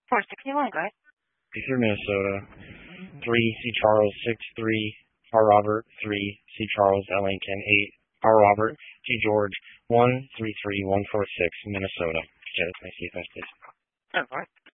461, go ahead. Through Minnesota. 3, C. Charles, 6-3, R. Robert, 3, C. Charles, L. Lincoln, 8, R. Robert, G. George, 1-3-3-146, Minnesota. Yeah, that's my sequence, please. Oh, all right.